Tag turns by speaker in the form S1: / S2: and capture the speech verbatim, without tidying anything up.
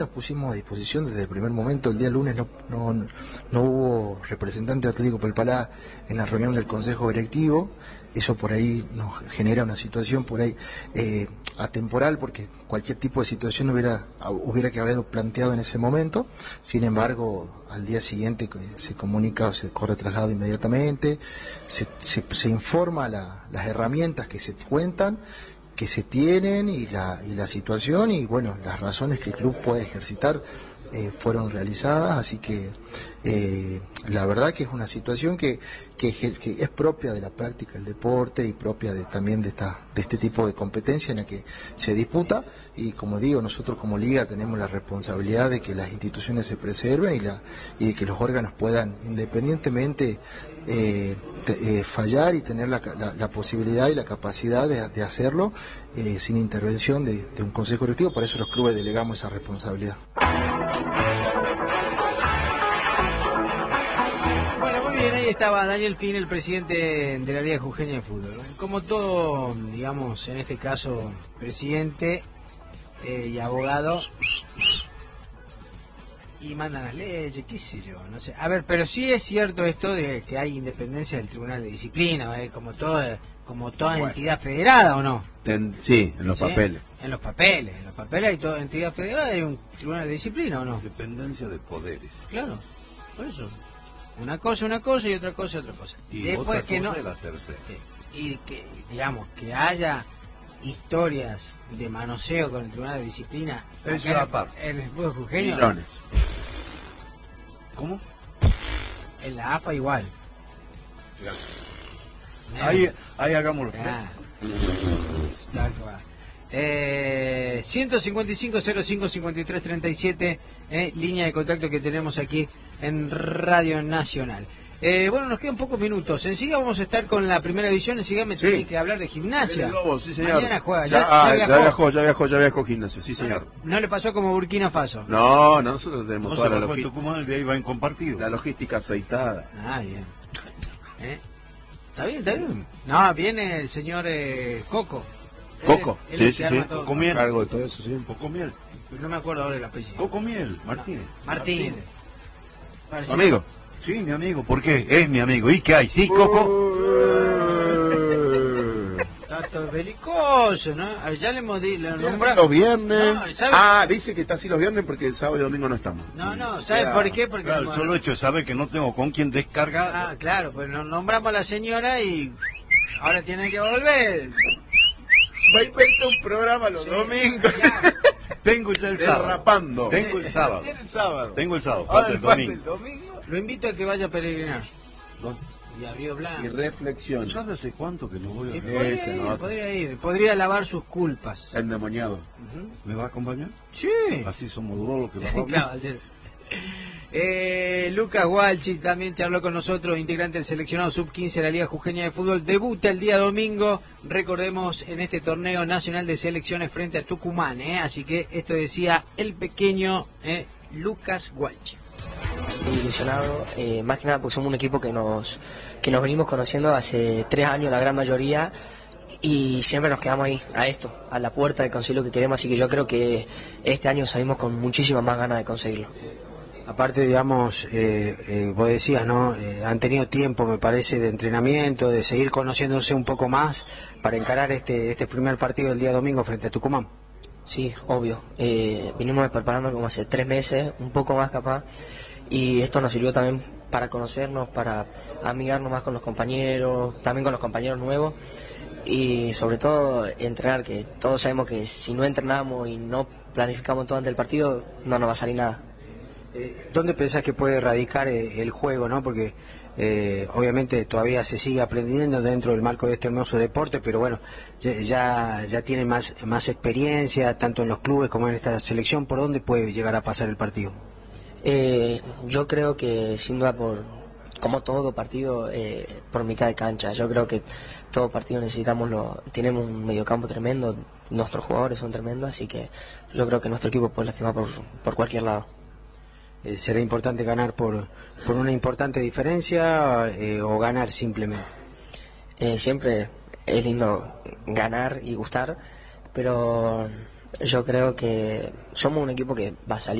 S1: Nos pusimos a disposición desde el primer momento. El día lunes no, no, no hubo representante de Atlético Palpalá en la reunión del Consejo Directivo. Eso por ahí nos genera una situación por ahí eh, atemporal, porque cualquier tipo de situación hubiera, hubiera que haber planteado en ese momento. Sin embargo, al día siguiente se comunica o se corre traslado inmediatamente, se, se, se informa la, las herramientas que se cuentan, que se tienen y la, y la situación y bueno, las razones que el club puede ejercitar eh, fueron realizadas, así que eh, la verdad que es una situación que, que, que es propia de la práctica del deporte y propia de, también de, esta, de este tipo de competencia en la que se disputa, y como digo, nosotros como liga tenemos la responsabilidad de que las instituciones se preserven y, la, y de que los órganos puedan independientemente Eh, te, eh, fallar y tener la, la, la posibilidad y la capacidad de, de hacerlo eh, sin intervención de, de un consejo directivo. Por eso los clubes delegamos esa responsabilidad.
S2: Bueno, muy bien, ahí estaba Daniel Fin, el presidente de la Liga Jujeña de Fútbol. Como todo, digamos, en este caso, presidente eh, y abogado, y mandan las leyes, qué sé yo, no sé. A ver, pero sí es cierto esto de que hay independencia del Tribunal de Disciplina, ¿eh? como toda, como toda bueno. entidad federada, ¿o no?
S3: En, sí, en los ¿Sí? papeles.
S2: En los papeles, en los papeles hay toda entidad federada, hay un Tribunal de Disciplina, ¿o no?
S4: Independencia de poderes.
S2: Claro, por eso. Una cosa, una cosa y otra cosa, otra cosa.
S4: Y
S2: después
S4: otra
S2: que
S4: cosa
S2: no,
S4: es la tercera.
S2: Sí, y que, digamos, que haya historias de manoseo con el Tribunal de Disciplina.
S4: Es una parte.
S2: En el fútbol jujeño.
S3: Millones.
S2: ¿Cómo? En la A F A igual.
S4: Claro. Ahí, ahí hagámoslo.
S2: Ah. Eh, ciento cincuenta y cinco, cero cinco, cincuenta y tres, treinta y siete, eh, línea de contacto que tenemos aquí en Radio Nacional. Eh, bueno, nos quedan pocos minutos. Enseguida vamos a estar con la primera división. Enseguida me sí. tiene que hablar de Gimnasia.
S3: El Lobo, sí, señor.
S2: Mañana juega.
S3: Ya,
S2: ya,
S3: ah,
S2: ya, viajó.
S3: ya viajó, ya viajó, ya viajó Gimnasia, sí, señor.
S2: No, no le pasó como Burkina Faso.
S3: No, no, nosotros tenemos
S4: no
S3: toda la
S4: logística. Tucumán, de ahí va en compartido.
S3: La logística aceitada.
S2: Ah, bien. ¿Eh? Está bien, está bien. No, viene el señor eh, Coco.
S3: Coco,
S2: él,
S3: sí,
S2: él
S3: sí, sí.
S4: Coco Miel.
S3: Cargo de todo eso, sí.
S4: Coco Miel.
S2: No me acuerdo ahora el apellido.
S4: Coco Miel, Martínez.
S2: Martínez.
S3: Martínez. Amigo.
S4: Sí, mi amigo. ¿Por qué? Es mi amigo. ¿Y qué hay? ¿Sí, Coco?
S2: Tato belicoso, ¿no? Ya le hemos dicho.
S3: Los viernes. No, ah, dice que está así los viernes porque el sábado y domingo no estamos.
S2: No, no, ¿sabe queda... por qué? Porque
S4: claro, como... solo hecho de saber que no tengo con quién descargar.
S2: Ah, claro, pues nos nombramos a la señora y ahora tiene que volver.
S3: Va a inventar un programa los sí, domingos.
S2: Ya.
S4: Tengo ya el sábado.
S3: Derrapando.
S4: Tengo el sábado.
S2: Tiene el sábado.
S4: Tengo el sábado.
S2: Ahora
S4: falta el domingo.
S2: el domingo. Lo invito a que vaya a peregrinar.
S4: ¿Dónde?
S2: Y a Río Blanco.
S3: Y reflexión.
S4: ¿Sabes hace cuánto que no voy a
S2: y
S4: ver?
S2: podría, ir, no podría ir. Podría lavar sus culpas.
S3: Endemoniado.
S4: Uh-huh. ¿Me va a acompañar?
S2: Sí.
S4: Así somos dos los que lavamos.
S2: Claro, así. Eh, Lucas Walchi también charló con nosotros, integrante del seleccionado sub quince de la Liga Jujeña de Fútbol. Debuta el día domingo, recordemos, en este torneo nacional de selecciones frente a Tucumán, ¿eh? Así que esto decía el pequeño eh, Lucas Walchi.
S5: Ilusionado, eh, más que nada porque somos un equipo que nos que nos venimos conociendo hace tres años la gran mayoría y siempre nos quedamos ahí, a esto, a la puerta de conseguir lo que queremos, así que yo creo que este año salimos con muchísimas más ganas de conseguirlo.
S2: Aparte, digamos, eh, eh, vos decías, ¿no? Eh, han tenido tiempo, me parece, de entrenamiento, de seguir conociéndose un poco más para encarar este este primer partido del día domingo frente a Tucumán.
S5: Sí, obvio. Eh, vinimos preparando como hace tres meses, un poco más capaz, y esto nos sirvió también para conocernos, para amigarnos más con los compañeros, también con los compañeros nuevos, y sobre todo entrenar, que todos sabemos que si no entrenamos y no planificamos todo antes del partido, no nos va a salir nada.
S2: Eh, ¿Dónde pensás que puede radicar eh, el juego, no? Porque eh, obviamente todavía se sigue aprendiendo dentro del marco de este hermoso deporte, pero bueno, ya ya tiene más más experiencia tanto en los clubes como en esta selección. ¿Por dónde puede llegar a pasar el partido?
S5: Eh, yo creo que sin duda por como todo partido eh, por mitad de cancha. Yo creo que todo partido necesitamos lo tenemos un mediocampo tremendo, nuestros jugadores son tremendos, así que yo creo que nuestro equipo puede lastimar por por cualquier lado.
S2: Eh, ¿Será importante ganar por, por una importante diferencia eh, o ganar simplemente?
S5: Eh, siempre es lindo ganar y gustar, pero yo creo que somos un equipo que va a salir.